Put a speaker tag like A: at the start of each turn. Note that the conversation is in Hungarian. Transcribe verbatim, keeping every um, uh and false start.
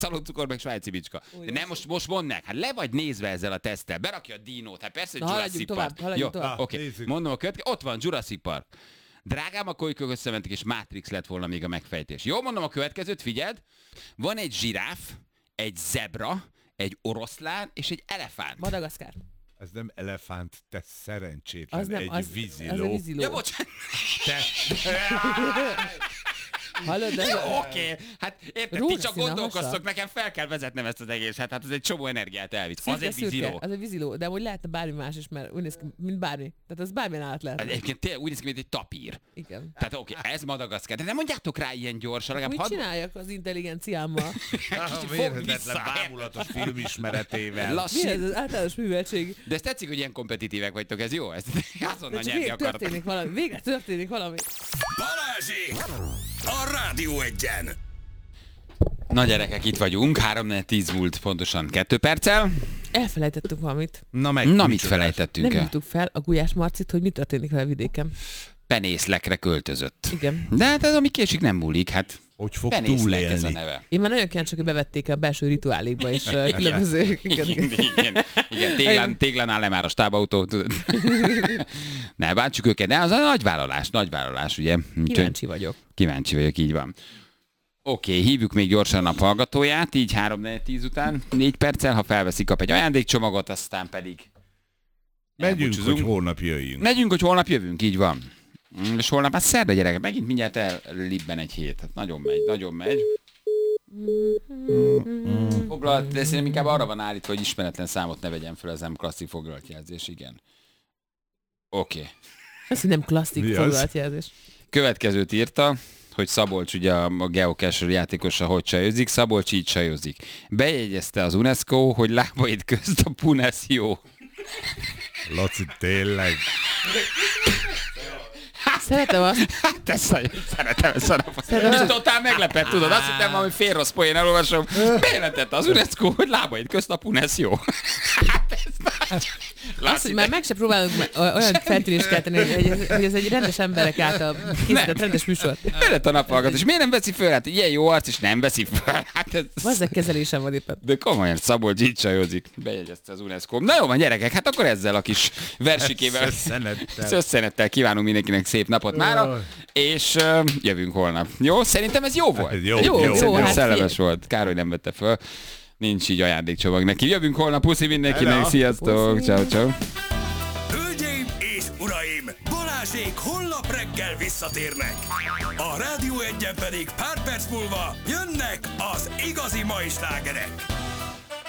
A: szaloncukor, meg svájci bicska. De nem, most, most mondd meg, hát le vagy nézve ezzel a teszttel, berakja a dinót, hát persze, hogy
B: Na,
A: Jurassic
B: tovább,
A: Park. Jó,
B: tovább.
A: oké, okay.
C: Nézzük.
A: Mondom a következő, ott van Jurassic Park. Drágám, a kolykök összementek, és Matrix lett volna még a megfejtés. Jó, mondom a következőt, figyeld. Van egy zsiráf, egy zebra, egy oroszlán és egy elefánt.
B: Madagaszkár.
C: Ez nem elefánt, te szerencsétlen,
B: Az nem,
C: egy
B: az,
C: víziló.
B: az a víziló.
A: Ja, bocsánat.
B: Hallod, de...
A: Jó, oké. Hát érted, ti
B: Rózsaszín
A: csak
B: a
A: gondolkoztok,
B: hasa.
A: nekem fel kell vezetnem ezt az egészet. Hát ez egy csomó energiát elvitt. Az
B: Szürke,
A: egy
B: szürke,
A: víziló.
B: az egy víziló, de amúgy lehetne bármi más is, mert úgy néz ki, mint bármi. Tehát az bármilyen állat lehet.
A: Hát egyébként tényleg úgy néz ki, mint egy tapír.
B: Igen.
A: Tehát oké, ez Madagaszkár. De nem mondjátok rá ilyen gyorsan, legalább
B: Mit
A: hadd...
B: csináljak az intelligenciámmal?
C: Ah,
A: Fog
C: mérhetetlen
A: vissza.
C: bámulatos filmismeretével.
B: Mi
A: Lassít.
B: ez az általános műveltség?
A: De ezt tetszik, hogy ilyen kompetitívek vagytok, ez jó? Ezt azonnal
B: De csak
A: nyerni
B: végre
A: akartak.
B: történik valami. Végre történik valami.
D: Balázsék! A Rádió Egyen!
A: Na gyerekek, itt vagyunk. három tíz múlt pontosan kettő perccel.
B: Elfelejtettünk valamit.
C: Na, meg,
A: Na, mit
C: micsodás?
A: felejtettünk
B: Nem
A: el?
B: hívtuk fel a Gulyás Marcit, hogy mi történik vele vidéken.
A: Penészlekre költözött.
B: Igen.
A: De hát ez ami késik nem múlik, hát
C: Hogy fog
A: Penészlek ez a
C: túlélni?
A: neve.
B: Én már nagyon kíváncsi, hogy bevették a belső rituálékba is uh, különböző...
A: Igen, igen, igen. Téglán, téglán áll le már a stábautó, tudod. Ne bántsuk őket, de az a nagy vállalás, nagy vállalás, ugye. Úgyhogy
B: Kíváncsi vagyok.
A: Kíváncsi vagyok, így van. Oké, okay, hívjuk még gyorsan a hallgatóját, így három tíz után, négy perccel, ha felveszik, kap egy ajándékcsomagot, aztán pedig
C: Megyünk,
A: elbúcsúzunk.
C: hogy holnap jöjjünk.
A: Megyünk, hogy holnap jövünk, így van. Mm, És holnap, hát szerda gyerekek, megint mindjárt ellibben egy hét. Hát nagyon megy, nagyon megy. Foglalt, de szerintem inkább arra van állítva, hogy ismeretlen számot ne vegyen fel, ez nem klasszik foglaltjelzés, igen. Oké. Okay.
B: Ez, hogy nem klasszik
C: Mi az?
B: foglalatjelzés.
A: Következőt írta, hogy Szabolcs, ugye a a geocacher játékosa, hogy csajozik, Szabolcs így csajozik. Bejegyezte az UNESCO, hogy lábaid közt a punes jó.
C: Laci, tényleg.
B: Szeretem azt,
A: Hát ezt nagyon szeretem ezt a napot.
B: Szeretem,
A: És
B: hogy-
A: totál meglepett, tudod, azt hittem, valami fél rossz poén elolvasom. Bejelentette az UNESCO, hogy lábaid közt a punes jó. Hát ez nagy.
B: azt, hogy már meg se próbálunk me- olyan feltűnést kelteni, hogy, hogy, hogy ez egy rendes emberek által készített rendes műsor.
A: Bejelent a naphallgató, és miért nem veszi föl? Hát ilyen jó arc, és nem veszi föl. Hát ez...
B: Vazzeg kezelésem van éppen.
A: De komolyan, Szabolcs így csajozik. Bejegyezte az UNESCO. Na jó van, gyerekek, hát akkor ezzel a kis versikével,
C: Szösszenettel.
A: szösszenettel kívánunk mindenkinek szép napot mára, és uh, jövünk holnap. Jó? Szerintem ez jó volt.
C: Jó,
A: Egy
B: jó, jó,
A: szerintem
B: hát
A: szellemes
B: figyelj.
A: volt. Kár, hogy nem vette föl. Nincs így ajándékcsomag neki. Jövünk holnap, puszi mindenkinek,
C: Hello.
A: sziasztok,
B: Puszi.
A: ciao, ciao.
D: Hölgyeim és uraim! Balázsék holnap reggel visszatérnek! A Rádió Egyen pedig pár perc múlva jönnek az igazi mai slágerek!